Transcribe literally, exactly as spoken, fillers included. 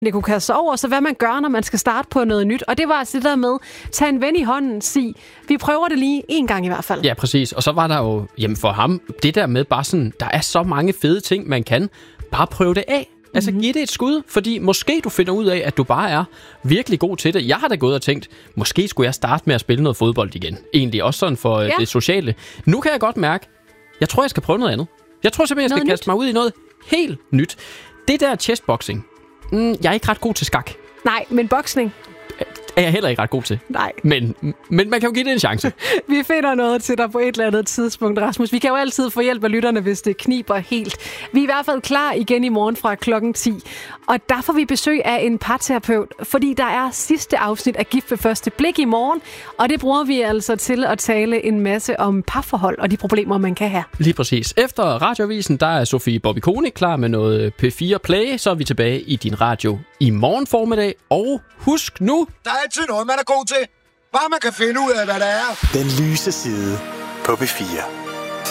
det kunne kaste sig over, så hvad man gør, når man skal starte på noget nyt. Og det var altså det der med, tag en ven i hånden, sig, vi prøver det lige en gang i hvert fald. Ja, præcis. Og så var der jo, jamen for ham, det der med bare sådan, der er så mange fede ting, man kan. Bare prøve det af. Altså, mm-hmm. giv det et skud, fordi måske du finder ud af, at du bare er virkelig god til det. Jeg har da gået og tænkt, måske skulle jeg starte med at spille noget fodbold igen. Egentlig også sådan for ja. det sociale. Nu kan jeg godt mærke, jeg tror, jeg skal prøve noget andet. Jeg tror simpelthen, jeg skal noget kaste nyt. mig ud i noget helt nyt. Det der chessboxing, mm, jeg er ikke ret god til skak. Nej, men boksning er jeg heller ikke ret god til. Nej. Men, men man kan jo give det en chance. Vi finder noget til dig på et eller andet tidspunkt, Rasmus. Vi kan jo altid få hjælp af lytterne, hvis det kniber helt. Vi er i hvert fald klar igen i morgen fra klokken ti. Og der får vi besøg af en parterapeut, fordi der er sidste afsnit af Gift ved første blik i morgen. Og det bruger vi altså til at tale en masse om parforhold og de problemer, man kan have. Lige præcis. Efter Radioavisen, der er Sofie Bobby Koenig klar med noget P fire Play. Så er vi tilbage i din radio i morgen formiddag. Og husk nu... Der er altid noget, man er god til. Bare man kan finde ud af, hvad det er. Den lyse side på P fire.